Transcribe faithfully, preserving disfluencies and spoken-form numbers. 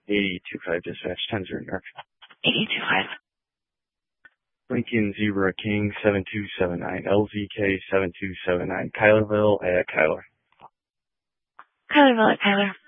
eight two five dispatch, ten zero New York. eight two five. Lincoln Zebra King seven two seven nine, L Z K seven two seven nine, Kylerville at Kyler. Kylerville at Kyler.